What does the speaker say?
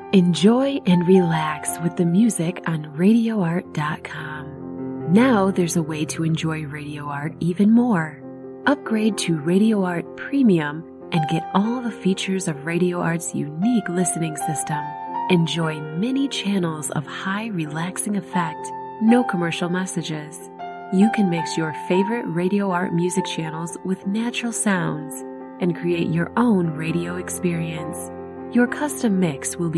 Enjoy and relax with the music on RadioArt.com. Now there's a way to enjoy Radio Art even more. Upgrade to Radio Art Premium and get all the features of Radio Art's unique listening system. Enjoy many channels of high relaxing effect, no commercial messages. You can mix your favorite Radio Art music channels with natural sounds and create your own radio experience. Your custom mix will be